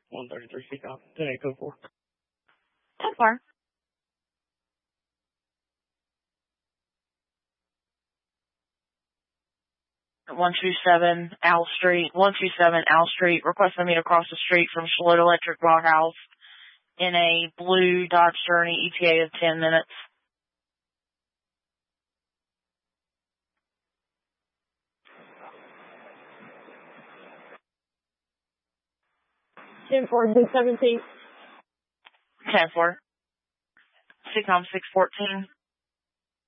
133 feet off. 10 code 4. 10-4. Al Street. 127 Al Street. Requesting me to cross the street from Charlotte Electric Bar House in a blue Dodge Journey, ETA of 10 minutes. 10-4, 217. 10-4. Sigcom 614.